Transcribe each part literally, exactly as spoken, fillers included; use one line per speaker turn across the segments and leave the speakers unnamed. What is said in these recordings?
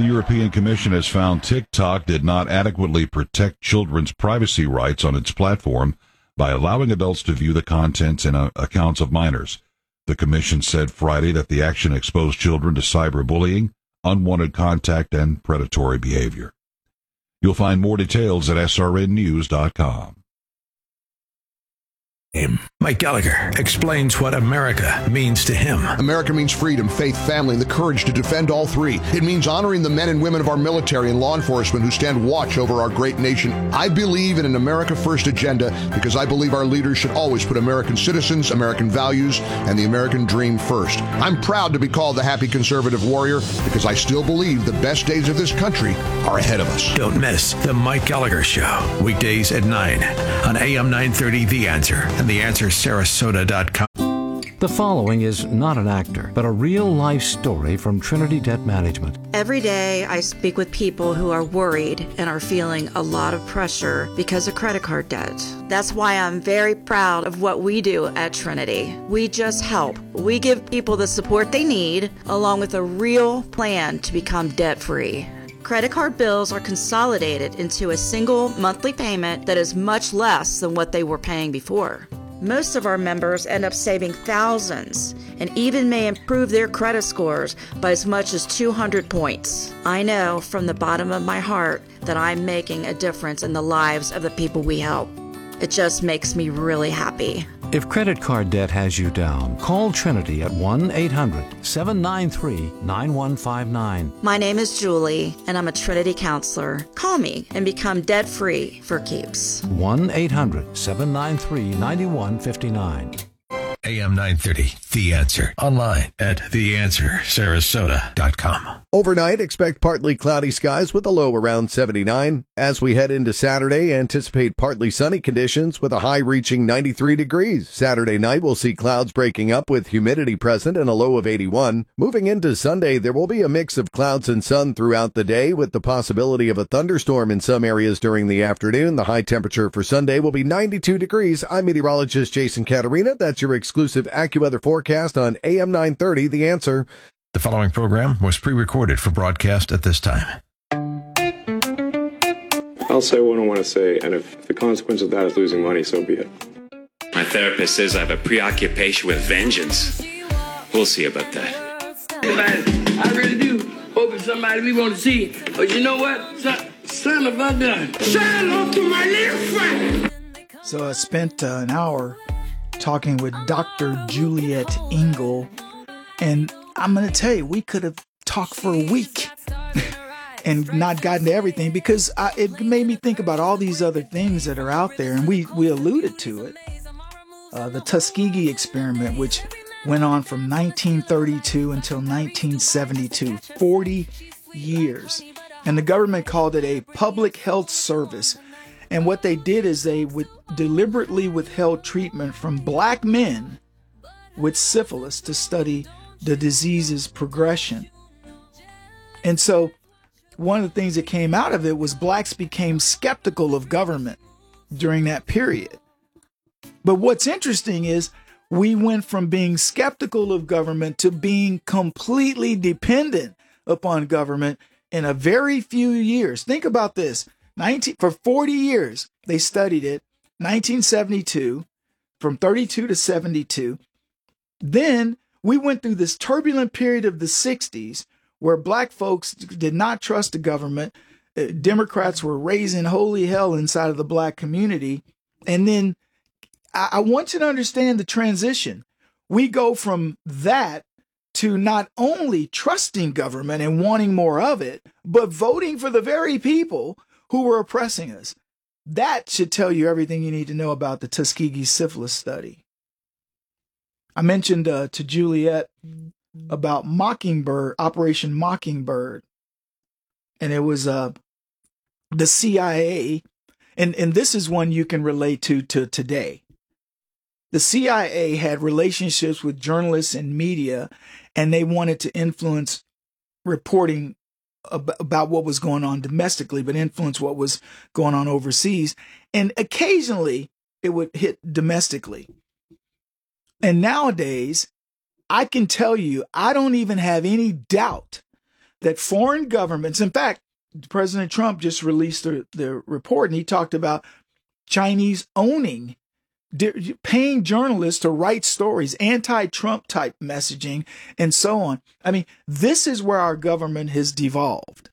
European Commission has found TikTok did not adequately protect children's privacy rights on its platform by allowing adults to view the contents and uh, accounts of minors. The Commission said Friday that the action exposed children to cyberbullying, unwanted contact, and predatory behavior. You'll find more details at S R N news dot com.
Mike Gallagher explains what America means to him.
America means freedom, faith, family, and the courage to defend all three. It means honoring the men and women of our military and law enforcement who stand watch over our great nation. I believe in an America First agenda because I believe our leaders should always put American citizens, American values, and the American dream first. I'm proud to be called the happy conservative warrior because I still believe the best days of this country are ahead of us.
Don't miss The Mike Gallagher Show, weekdays at nine on A M nine thirty The Answer and the answer sarasota dot com.
The following is not an actor, but a real-life story from Trinity Debt Management.
Every day I speak with people who are worried and are feeling a lot of pressure because of credit card debt. That's why I'm very proud of what we do at Trinity. We just help. We give people the support they need, along with a real plan to become debt-free. Credit card bills are consolidated into a single monthly payment that is much less than what they were paying before. Most of our members end up saving thousands and even may improve their credit scores by as much as two hundred points. I know from the bottom of my heart that I'm making a difference in the lives of the people we help. It just makes me really happy.
If credit card debt has you down, call Trinity at one eight hundred seven nine three nine one five nine.
My name is Julie, and I'm a Trinity counselor. Call me and become debt-free for keeps.
one eight hundred seven nine three nine one five nine.
A M nine thirty, The Answer. Online at the answer sarasota dot com.
Overnight, expect partly cloudy skies with a low around seventy-nine. As we head into Saturday, anticipate partly sunny conditions with a high reaching ninety-three degrees. Saturday night, we'll see clouds breaking up with humidity present and a low of eighty-one. Moving into Sunday, there will be a mix of clouds and sun throughout the day with the possibility of a thunderstorm in some areas during the afternoon. The high temperature for Sunday will be ninety-two degrees. I'm meteorologist Jason Caterina. That's your exclusive AccuWeather forecast on A M nine thirty, The Answer.
The following program was pre-recorded for broadcast at this time.
I'll say what I want to say, and if the consequence of that is losing money, so be it.
My therapist says I have a preoccupation with vengeance. We'll see about that.
I really do hope it's somebody we want to see. But you know what? Son, son of a gun. Son off to my little friend.
So I spent uh, an hour talking with Doctor Juliet Engel, and I'm going to tell you, we could have talked for a week and not gotten to everything because I, it made me think about all these other things that are out there, and we, we alluded to it. Uh, the Tuskegee experiment, which went on from nineteen thirty-two until nineteen seventy-two, forty years. And the government called it a public health service. And what they did is they would deliberately withheld treatment from black men with syphilis to study the disease's progression. And so one of the things that came out of it was blacks became skeptical of government during that period. But what's interesting is we went from being skeptical of government to being completely dependent upon government in a very few years. Think about this. nineteen For forty years, they studied it. nineteen seventy-two, from thirty-two to seventy-two. Then we went through this turbulent period of the sixties where black folks did not trust the government. Democrats were raising holy hell inside of the black community. And then I, I want you to understand the transition. We go from that to not only trusting government and wanting more of it, but voting for the very people who were oppressing us. That should tell you everything you need to know about the Tuskegee syphilis study. I mentioned uh, to Juliet about Mockingbird, Operation Mockingbird. And it was uh, the C I A. And, and this is one you can relate to, to today. The C I A had relationships with journalists and media, and they wanted to influence reporting ab- about what was going on domestically, but influence what was going on overseas. And occasionally it would hit domestically. And nowadays, I can tell you, I don't even have any doubt that foreign governments, in fact, President Trump just released the, the report, and he talked about Chinese owning, paying journalists to write stories, anti-Trump type messaging, and so on. I mean, this is where our government has devolved.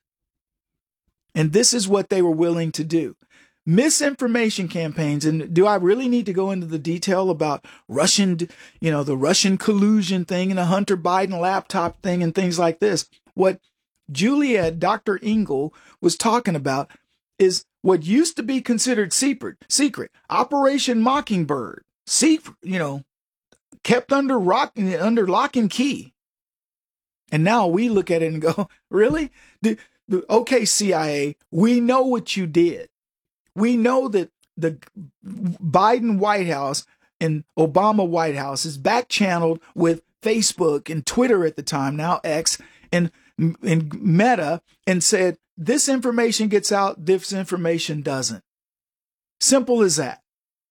And this is what they were willing to do. Misinformation campaigns. And do I really need to go into the detail about Russian, you know, the Russian collusion thing and the Hunter Biden laptop thing and things like this? What Juliet, Doctor Engel, was talking about is what used to be considered secret, secret Operation Mockingbird, secret, you know, kept under rock, under lock and key. And now we look at it and go, really? The, the, okay, C I A, we know what you did. We know that the Biden White House and Obama White House is back channeled with Facebook and Twitter at the time, now X, and, and Meta, and said, this information gets out, this information doesn't. Simple as that.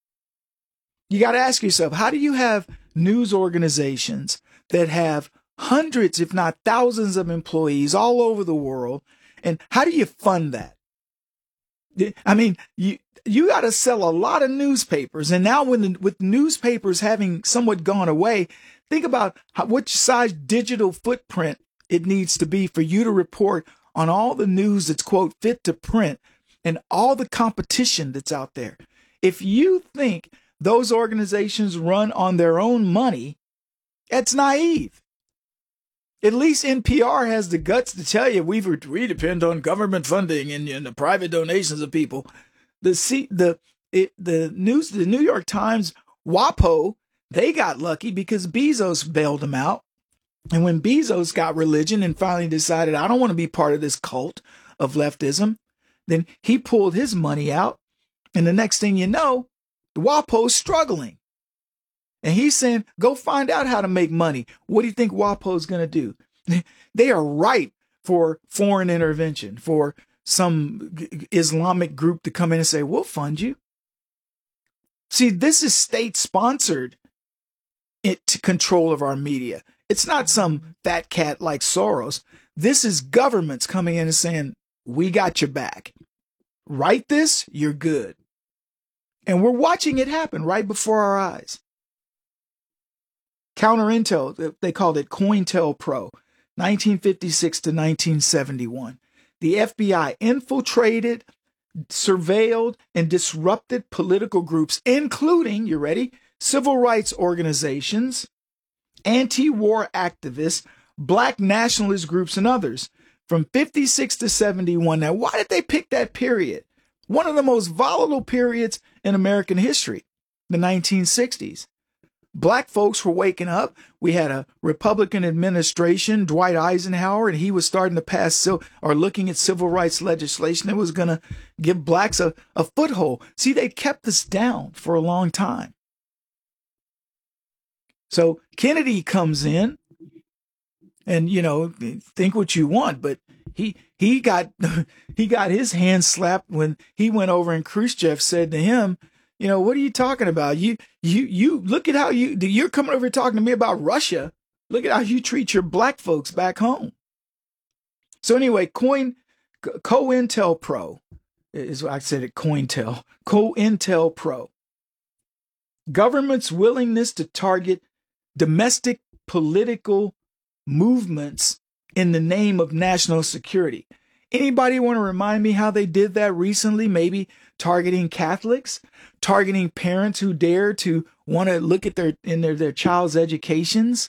You got to ask yourself, how do you have news organizations that have hundreds, if not thousands of employees all over the world, and how do you fund that? I mean, you you got to sell a lot of newspapers. And now when the, with newspapers having somewhat gone away, think about how, what size digital footprint it needs to be for you to report on all the news that's, quote, fit to print and all the competition that's out there. If you think those organizations run on their own money, that's naive. At least N P R has the guts to tell you we've we depend on government funding and, and the private donations of people. The C, the it, the news, the New York Times, WAPO, they got lucky because Bezos bailed them out. And when Bezos got religion and finally decided, I don't want to be part of this cult of leftism, then he pulled his money out. And the next thing you know, the WAPO's struggling. And he's saying, go find out how to make money. What do you think WAPO's going to do? They are ripe for foreign intervention, for some Islamic group to come in and say, we'll fund you. See, this is state-sponsored control of our media. It's not some fat cat like Soros. This is governments coming in and saying, we got your back. Write this, you're good. And we're watching it happen right before our eyes. Counterintel, they called it COINTELPRO, nineteen fifty-six to nineteen seventy-one. The F B I infiltrated, surveilled, and disrupted political groups, including, you ready, civil rights organizations, anti-war activists, black nationalist groups, and others from fifty-six to seventy-one. Now, why did they pick that period? One of the most volatile periods in American history, the nineteen sixties. Black folks were waking up. We had a Republican administration, Dwight Eisenhower, and he was starting to pass or looking at civil rights legislation that was going to give blacks a, a foothold. See, they kept this down for a long time. So Kennedy comes in and, you know, think what you want, but he he got he got his hand slapped when he went over and Khrushchev said to him, you know, what are you talking about? You, you, you look at how you, you're coming over here talking to me about Russia. Look at how you treat your black folks back home. So anyway, Coin, COINTELPRO is what I said it, COINTEL, COINTELPRO. Government's willingness to target domestic political movements in the name of national security. Anybody want to remind me how they did that recently? Maybe targeting Catholics, targeting parents who dare to want to look at their in their, their child's educations.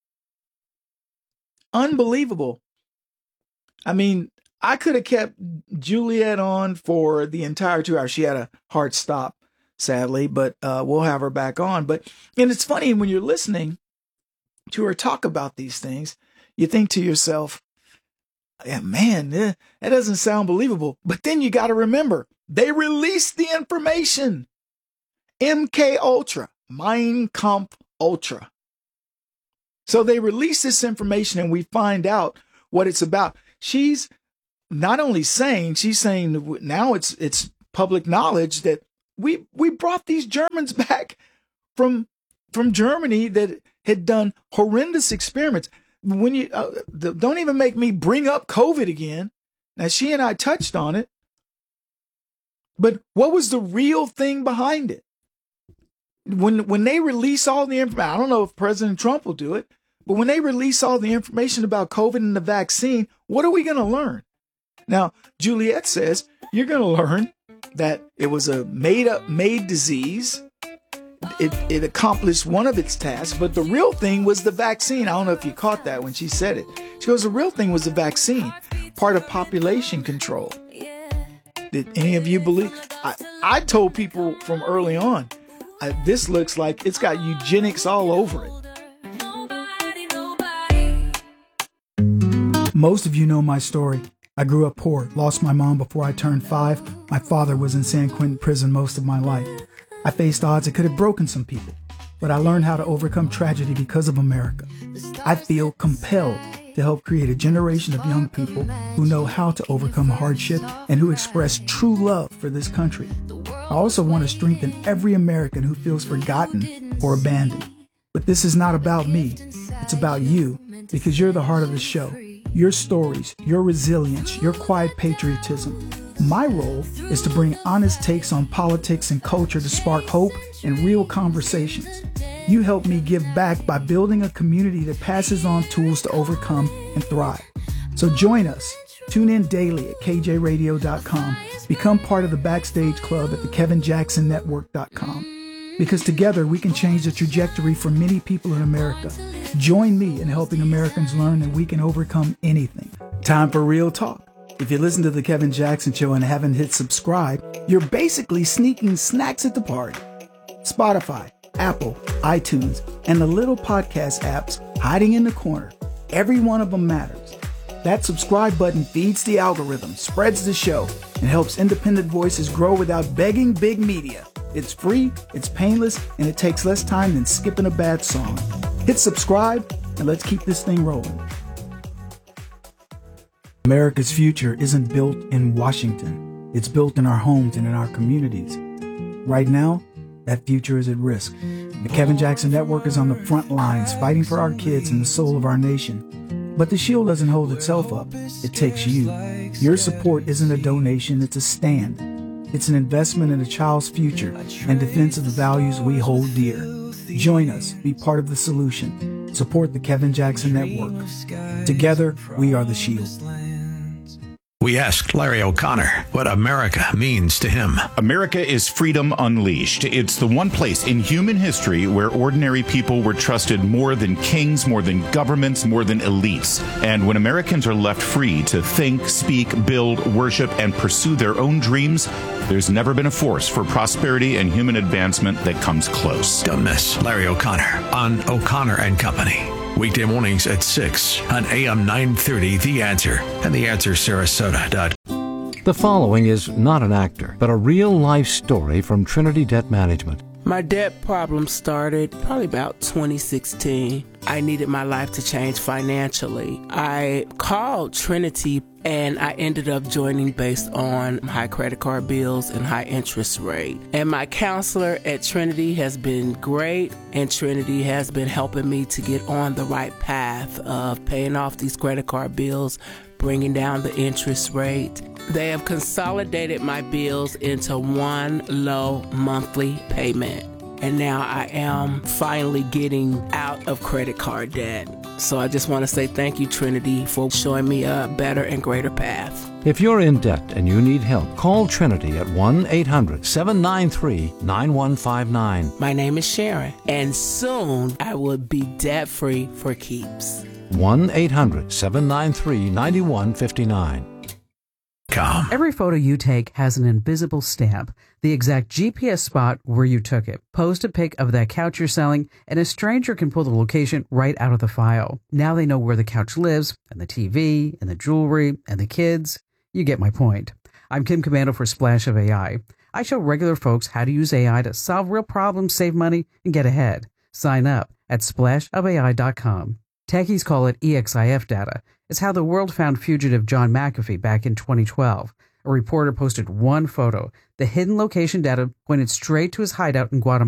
Unbelievable. I mean, I could have kept Juliet on for the entire two hours. She had a hard stop, sadly, but uh, we'll have her back on. But and it's funny when you're listening to her talk about these things, you think to yourself, yeah, man, that doesn't sound believable. But then you got to remember, they released the information. M K Ultra, Mein Kampf Ultra. So they release this information and we find out what it's about. She's not only saying, she's saying now it's it's public knowledge that we we brought these Germans back from from Germany that had done horrendous experiments. when you uh, don't even make me bring up COVID again. Now, she and I touched on it, but what was the real thing behind it? When when they release all the information, I don't know if President Trump will do it, but when they release all the information about COVID and the vaccine, what are we going to learn? Now, Juliet says you're going to learn that it was a made-up, made disease. It, it accomplished one of its tasks, but the real thing was the vaccine. I don't know if you caught that when she said it. She goes, the real thing was the vaccine, part of population control. Did any of you believe? I, I told people from early on, I, this looks like it's got eugenics all over it. Most of you know my story. I grew up poor, lost my mom before I turned five. My father was in San Quentin prison most of my life. I faced odds that could have broken some people, but I learned how to overcome tragedy because of America. I feel compelled to help create a generation of young people who know how to overcome hardship and who express true love for this country. I also want to strengthen every American who feels forgotten or abandoned. But this is not about me. It's about you, because you're the heart of the show. Your stories, your resilience, your quiet patriotism. My role is to bring honest takes on politics and culture to spark hope and real conversations. You help me give back by building a community that passes on tools to overcome and thrive. So join us. Tune in daily at K J radio dot com. Become part of the Backstage Club at the Kevin Jackson Network dot com. Because together we can change the trajectory for many people in America. Join me in helping Americans learn that we can overcome anything. Time for real talk. If you listen to The Kevin Jackson Show and haven't hit subscribe, you're basically sneaking snacks at the party. Spotify, Apple, iTunes, and the little podcast apps hiding in the corner. Every one of them matters. That subscribe button feeds the algorithm, spreads the show, and helps independent voices grow without begging big media. It's free, it's painless, and it takes less time than skipping a bad song. Hit subscribe, and let's keep this thing rolling. America's future isn't built in Washington. It's built in our homes and in our communities. Right now, that future is at risk. The Kevin Jackson Network is on the front lines fighting for our kids and the soul of our nation. But the shield doesn't hold itself up. It takes you. Your support isn't a donation, it's a stand. It's an investment in a child's future and defense of the values we hold dear. Join us. Be part of the solution. Support the Kevin Jackson Network. Together, we are the shield.
We asked Larry O'Connor what America means to him.
America is freedom unleashed. It's the one place in human history where ordinary people were trusted more than kings, more than governments, more than elites. And when Americans are left free to think, speak, build, worship, and pursue their own dreams, there's never been a force for prosperity and human advancement that comes close.
Don't miss Larry O'Connor on O'Connor and Company. Weekday mornings at six on A M nine thirty, The Answer, and the answer sarasota dot com.
The following is not an actor, but a real-life story from Trinity Debt Management.
My debt problem started probably about twenty sixteen. I needed my life to change financially. I called Trinity and I ended up joining based on high credit card bills and high interest rate. And my counselor at Trinity has been great, and Trinity has been helping me to get on the right path of paying off these credit card bills, bringing down the interest rate. They have consolidated my bills into one low monthly payment. And now I am finally getting out of credit card debt. So I just want to say thank you, Trinity, for showing me a better and greater path.
If you're in debt and you need help, call Trinity at one eight hundred seven nine three nine one five nine.
My name is Sharon, and soon I will be debt-free for keeps.
one eight hundred seven nine three nine one five nine.
Every photo you take has an invisible stamp, the exact G P S spot where you took it. Post a pic of that couch you're selling, and a stranger can pull the location right out of the file. Now they know where the couch lives, and the T V, and the jewelry, and the kids. You get my point. I'm Kim Commando for Splash of A I. I show regular folks how to use A I to solve real problems, save money, and get ahead. Sign up at splash of A I dot com. Techies call it E X I F data. It's how the world found fugitive John McAfee back in twenty twelve. A reporter posted one photo. The hidden location data pointed straight to his hideout in Guatemala.